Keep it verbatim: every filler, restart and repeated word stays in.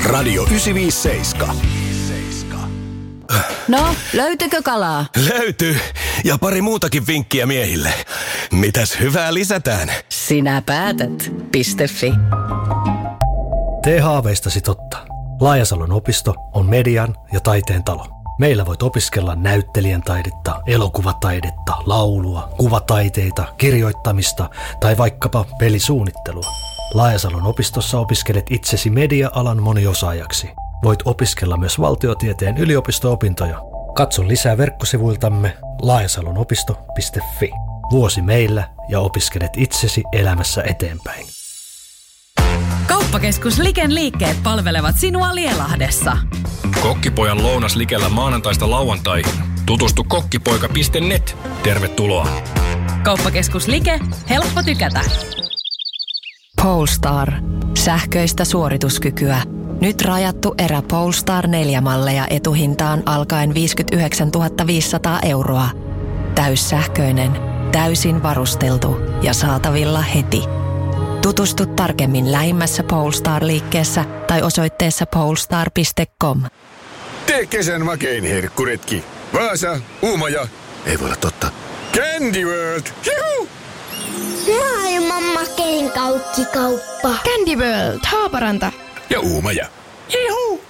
Radio yhdeksänsataaviisikymmentäseitsemän. No, löytyykö kalaa? Löytyy. Ja pari muutakin vinkkiä miehille. Mitäs hyvää lisätään? Sinä päätät. Piste.fi. Tee haaveistasi totta. Laajasalon opisto on median ja taiteen talo. Meillä voit opiskella näyttelijän taidetta, elokuvataidetta, laulua, kuvataiteita, kirjoittamista tai vaikkapa pelisuunnittelua. Laajasalon opistossa opiskelet itsesi media-alan moniosaajaksi. Voit opiskella myös valtiotieteen yliopisto-opintoja. Katso lisää verkkosivuiltamme laajasalonopisto piste fi. Vuosi meillä ja opiskelet itsesi elämässä eteenpäin. Kauppakeskus Liken liikkeet palvelevat sinua Lielahdessa. Kokkipojan lounas Likellä maanantaista lauantaihin. Tutustu kokkipoika piste net. Tervetuloa. Kauppakeskus Like, helppo tykätä. Polestar. Sähköistä suorituskykyä. Nyt rajattu erä Polestar neljä malleja etuhintaan alkaen viisikymmentäyhdeksäntuhatta viisisataa euroa. Täyssähköinen, täysin varusteltu ja saatavilla heti. Tutustu tarkemmin lähimmässä Polestar-liikkeessä tai osoitteessa polestar piste com. Tee kesän makein herkkuretki. Vaasa, Uumaja, ei voi olla totta. Candy World, juhu! Maailman makein kaukkikauppa. Candy World, Haaparanta. Ja Uumaja. Juhu!